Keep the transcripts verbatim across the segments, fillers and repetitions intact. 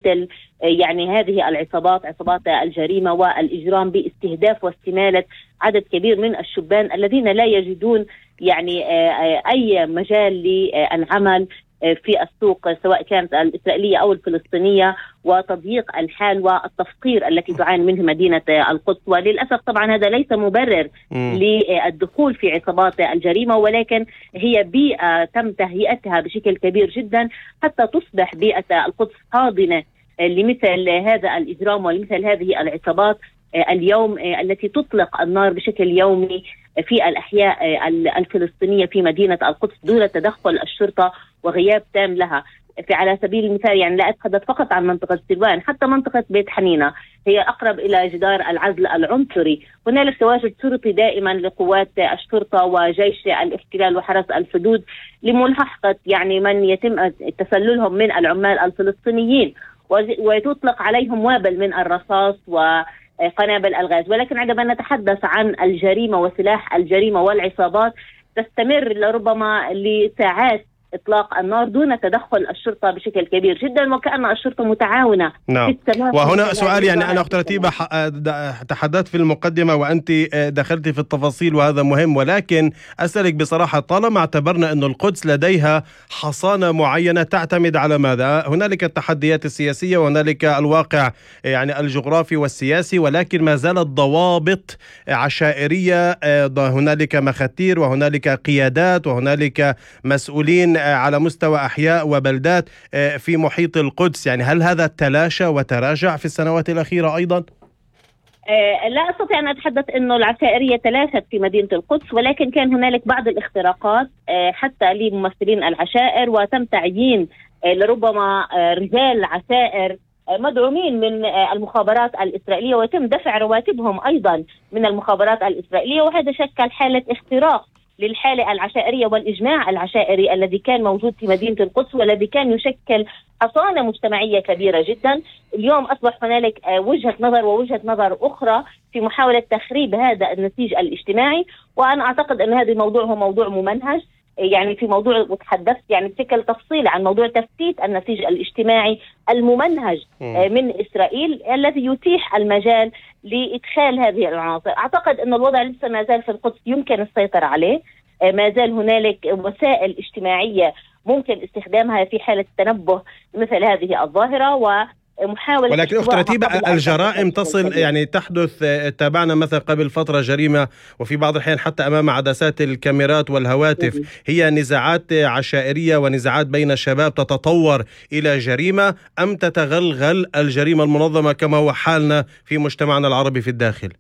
مثل يعني هذه العصابات، عصابات الجريمة والإجرام، باستهداف واستمالة عدد كبير من الشبان الذين لا يجدون يعني أي مجال للعمل في السوق سواء كانت الإسرائيلية أو الفلسطينية، وتضييق الحال والتفقير التي تعاني منه مدينة القدس. وللأسف طبعا هذا ليس مبرر م. للدخول في عصابات الجريمة، ولكن هي بيئة تم تهيئتها بشكل كبير جدا حتى تصبح بيئة القدس حاضنة لمثل هذا الإجرام ولمثل هذه العصابات اليوم التي تطلق النار بشكل يومي في الأحياء الفلسطينية في مدينة القدس دون تدخل الشرطة وغياب تام لها. في على سبيل المثال يعني لا أتحدث فقط عن منطقة سلوان، حتى منطقة بيت حنينة هي أقرب إلى جدار العزل العنصري. هنالك تواجد شرطي دائما لقوات الشرطة وجيش الاحتلال وحرس الحدود لملاحقة يعني من يتم تسللهم من العمال الفلسطينيين، وتطلق عليهم وابل من الرصاص وقنابل الغاز. ولكن عندما نتحدث عن الجريمة وسلاح الجريمة والعصابات تستمر لربما لساعات إطلاق النار دون تدخل الشرطة بشكل كبير جدا، وكأن الشرطة متعاونة نعم. في السماح. وهنا سؤال، يعني أنا أخت رتيبة تحدثت في المقدمة وأنت دخلت في التفاصيل وهذا مهم، ولكن أسألك بصراحة، طالما اعتبرنا أن القدس لديها حصانة معينة تعتمد على ماذا؟ هنالك التحديات السياسية وهنالك الواقع يعني الجغرافي والسياسي، ولكن ما زالت ضوابط عشائرية، هنالك مخاتير وهنالك قيادات وهنالك مسؤولين على مستوى أحياء وبلدات في محيط القدس. يعني هل هذا تلاشى وتراجع في السنوات الأخيرة أيضا؟ لا أستطيع أن أتحدث أنه العشائرية تلاشت في مدينة القدس، ولكن كان هنالك بعض الاختراقات حتى لممثلين العشائر، وتم تعيين لربما رجال عشائر مدعومين من المخابرات الإسرائيلية ويتم دفع رواتبهم أيضا من المخابرات الإسرائيلية، وهذا شكل حالة اختراق للحالة العشائرية والإجماع العشائري الذي كان موجود في مدينة القدس والذي كان يشكل حصانة مجتمعية كبيرة جدا. اليوم أصبح هنالك وجهة نظر ووجهة نظر أخرى في محاولة تخريب هذا النسيج الاجتماعي، وأنا أعتقد أن هذا الموضوع هو موضوع ممنهج. يعني في موضوع وتحدثت يعني بشكل تفصيلي عن موضوع تفتيت النسيج الاجتماعي الممنهج من إسرائيل الذي يتيح المجال لإدخال هذه العناصر. أعتقد أن الوضع لسه ما زال في القدس يمكن السيطرة عليه، ما زال هنالك وسائل اجتماعية ممكن استخدامها في حالة التنبه مثل هذه الظاهرة ومحاولة. ولكن أخت رتيبة الجرائم تصل يعني تحدث، تابعنا مثلا قبل فترة جريمة وفي بعض الأحيان حتى أمام عدسات الكاميرات والهواتف هي نزاعات عشائرية ونزاعات بين الشباب تتطور إلى جريمة، أم تتغلغل الجريمة المنظمة كما هو حالنا في مجتمعنا العربي في الداخل؟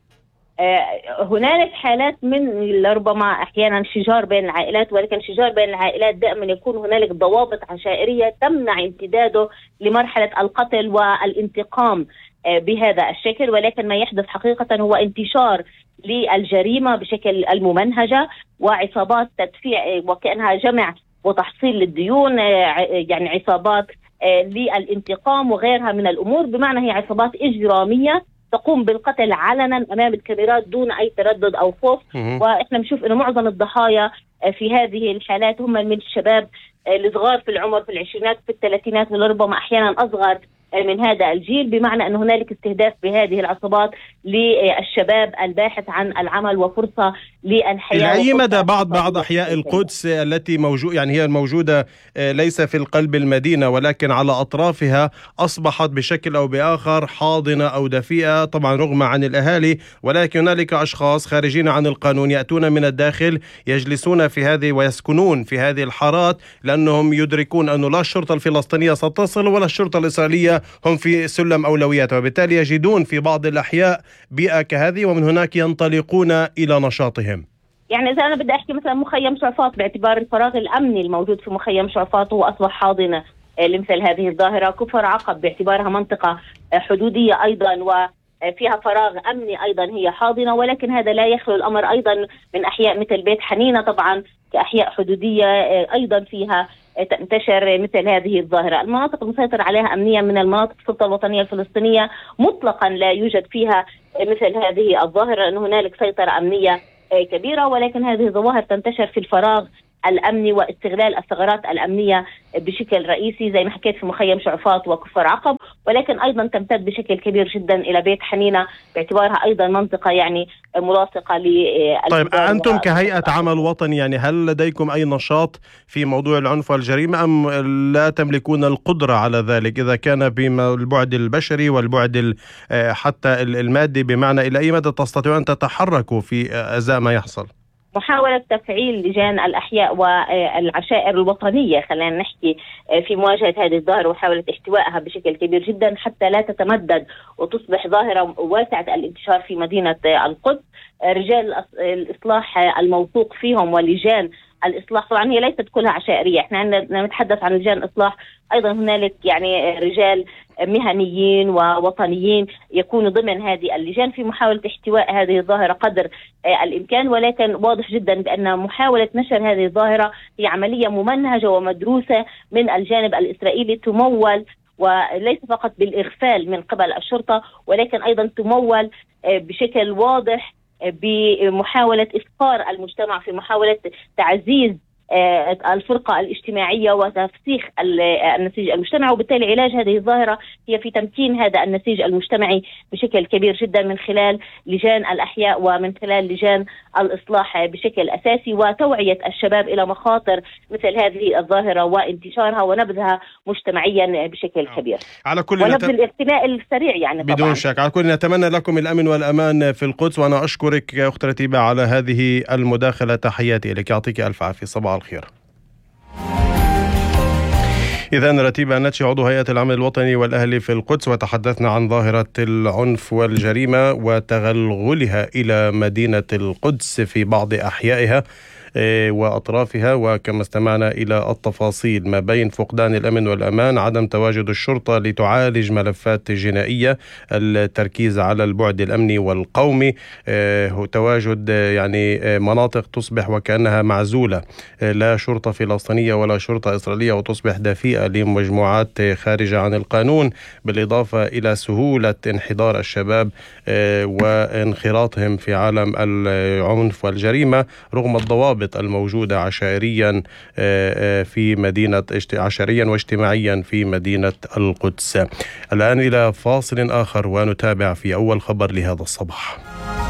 هنالك حالات من ربما أحيانا شجار بين العائلات، ولكن شجار بين العائلات دائما يكون هنالك ضوابط عشائرية تمنع امتداده لمرحلة القتل والانتقام بهذا الشكل. ولكن ما يحدث حقيقة هو انتشار للجريمة بشكل الممنهجة وعصابات تدفيع وكأنها جمع وتحصيل للديون، يعني عصابات للانتقام وغيرها من الأمور، بمعنى هي عصابات إجرامية تقوم بالقتل علنا أمام الكاميرات دون أي تردد أو خوف. وإحنا بنشوف أنه معظم الضحايا في هذه الحالات هم من الشباب الصغار في العمر، في العشرينات في الثلاثينات، ولربما أحيانا أصغر من هذا الجيل، بمعنى أن هنالك استهداف بهذه العصابات للشباب الباحث عن العمل وفرصة للحياة. إلى أي مدى بعض بعض أحياء القدس التي موجود يعني هي الموجودة ليس في القلب المدينة ولكن على أطرافها أصبحت بشكل أو بآخر حاضنة أو دفيئة، طبعا رغم عن الأهالي، ولكن هنالك أشخاص خارجين عن القانون يأتون من الداخل يجلسون في هذه ويسكنون في هذه الحارات لأنهم يدركون أنه لا الشرطة الفلسطينية ستصل ولا الشرطة الإسرائيلية هم في سلم أولويات، وبالتالي يجدون في بعض الأحياء بيئة كهذه ومن هناك ينطلقون إلى نشاطهم. يعني إذا أنا بدي أحكي مثلا مخيم شعفاط، باعتبار الفراغ الأمني الموجود في مخيم شعفاط هو أصبح حاضنة لمثل هذه الظاهرة. كفر عقب باعتبارها منطقة حدودية أيضا وفيها فراغ أمني أيضا هي حاضنة، ولكن هذا لا يخلو الأمر أيضا من أحياء مثل بيت حنينة طبعا كأحياء حدودية أيضا فيها تنتشر مثل هذه الظاهرة. المناطق المسيطر عليها أمنيا من المناطق السلطة الوطنية الفلسطينية مطلقا لا يوجد فيها مثل هذه الظاهرة، لأن هنالك سيطرة أمنية كبيرة، ولكن هذه الظواهر تنتشر في الفراغ الأمني واستغلال الثغرات الأمنية بشكل رئيسي زي ما حكيت في مخيم شعفاط وكفر عقب. ولكن أيضا تمتد بشكل كبير جدا إلى بيت حنينة باعتبارها أيضا منطقة يعني ملاصقة ل. طيب أنتم كهيئة عمل وطني يعني هل لديكم أي نشاط في موضوع العنف والجريمة أم لا تملكون القدرة على ذلك إذا كان بالبعد البشري والبعد حتى المادي، بمعنى إلى أي مدى تستطيعون أن تتحركوا في أزاء ما يحصل؟ محاولة تفعيل لجان الأحياء والعشائر الوطنية خلينا نحكي في مواجهة هذه الظاهرة وحاولة احتوائها بشكل كبير جدا حتى لا تتمدد وتصبح ظاهرة واسعة الانتشار في مدينة القدس. رجال الإصلاح الموثوق فيهم ولجان الإصلاح طبعا هي ليست كلها عشائرية، احنا نتحدث عن لجان إصلاح أيضا هنالك يعني رجال مهنيين ووطنيين يكونوا ضمن هذه اللجان في محاولة احتواء هذه الظاهرة قدر الإمكان. ولكن واضح جدا بأن محاولة نشر هذه الظاهرة هي عملية ممنهجة ومدروسة من الجانب الإسرائيلي، تمول وليس فقط بالإغفال من قبل الشرطة ولكن أيضا تمول بشكل واضح بمحاولة إفقار المجتمع، في محاولة تعزيز الفرقة الاجتماعية وتفسيخ النسيج المجتمعي، وبالتالي علاج هذه الظاهرة هي في تمكين هذا النسيج المجتمعي بشكل كبير جدا من خلال لجان الأحياء ومن خلال لجان الإصلاح بشكل أساسي، وتوعية الشباب إلى مخاطر مثل هذه الظاهرة وانتشارها ونبذها مجتمعيا بشكل كبير على كل ونبذ نت... الاختلاء السريع يعني بدون طبعا. شك. على كل نتمنى لكم الأمن والأمان في القدس، وأنا أشكرك أخت رتيبة على هذه المداخلة. تحياتي لك، يعطيك ألف عافية، صباح الخير. إذن رتيبة نتشي عضو هيئة العمل الوطني والأهلي في القدس، وتحدثنا عن ظاهرة العنف والجريمة وتغلغلها إلى مدينة القدس في بعض أحيائها وأطرافها، وكما استمعنا إلى التفاصيل ما بين فقدان الأمن والأمان، عدم تواجد الشرطة لتعالج ملفات جنائية، التركيز على البعد الأمني والقومي، تواجد يعني مناطق تصبح وكأنها معزولة، لا شرطة فلسطينية ولا شرطة إسرائيلية، وتصبح دفيئة لمجموعات خارجة عن القانون، بالإضافة إلى سهولة انحدار الشباب وانخراطهم في عالم العنف والجريمة رغم الضوابط الموجودة عشائريا في مدينة عشائريا واجتماعيا في مدينة القدس. الآن إلى فاصل آخر ونتابع في أول خبر لهذا الصباح.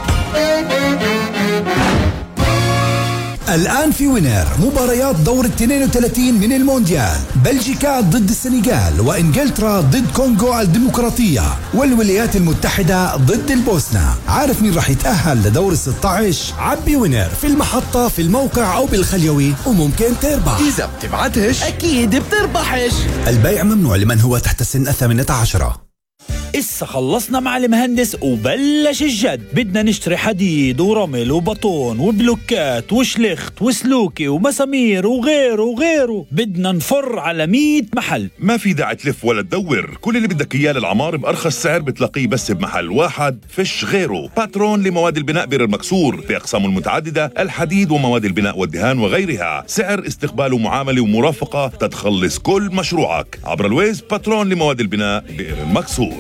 الآن في وينر مباريات دور اثنين وثلاثين من المونديال، بلجيكا ضد السنغال وإنجلترا ضد كونغو الديمقراطية والولايات المتحدة ضد البوسنة. عارف مين راح يتأهل لدور الستة عشر؟ عبي وينر في المحطة في الموقع أو بالخليوي وممكن تربح. إذا بتبعتش أكيد بتربحش. البيع ممنوع لمن هو تحت سن الثامنة عشرة. إسا خلصنا مع المهندس وبلش الجد. بدنا نشتري حديد ورمل وبطون وبلوكات وشلخت وسلوكي ومسامير وغيره وغيره. بدنا نفر على مية محل. ما في داعي تلف ولا تدور، كل اللي بدك اياه للعمار بأرخص سعر بتلاقيه بس بمحل واحد، فيش غيره. باترون لمواد البناء بير المكسور بأقسامه المتعددة، الحديد ومواد البناء والدهان وغيرها. سعر استقبال ومعاملة ومرافقة تتخلص كل مشروعك عبر الويز. باترون لمواد البناء بئر المكسور.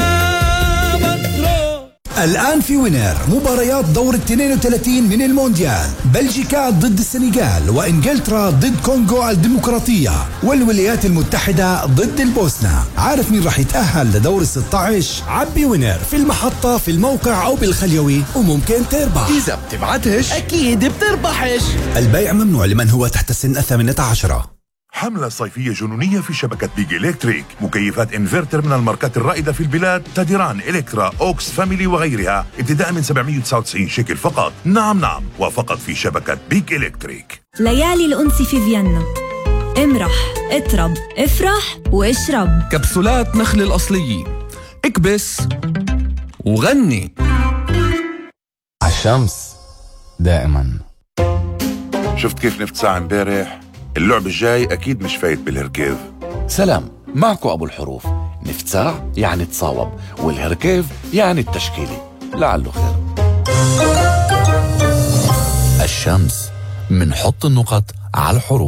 الآن في وينر مباريات دور اثنين وثلاثين من المونديال، بلجيكا ضد السنغال وإنجلترا ضد كونغو الديمقراطية والولايات المتحدة ضد البوسنة. عارف مين راح يتأهل لدور الستة عشر؟ عبي وينر في المحطة في الموقع أو بالخليوي وممكن تربح. إذا بتبعتش أكيد بتربحش. البيع ممنوع لمن هو تحت سن الثامنة عشرة. حملة صيفية جنونية في شبكة بيج إلكتريك، مكيفات إنفرتر من الماركات الرائدة في البلاد، تديران، إلكترا، أوكس، فاميلي وغيرها، ابتداء من سبعمية وتسعة وتسعين شيكل فقط. نعم نعم، وفقط في شبكة بيج إلكتريك. ليالي الأنس في فيينا، امرح، اطرب، افرح واشرب. كبسولات نخل الأصلية، اكبس وغني. عالشمس دائما. شفت كيف نفت ساعة امبارح؟ اللعب الجاي أكيد مش فايت بالهركيف. سلام، معكو أبو الحروف. نفتساع يعني تصاوب، والهركيف يعني التشكيلي، لعله خير. الشمس، منحط النقط على الحروف.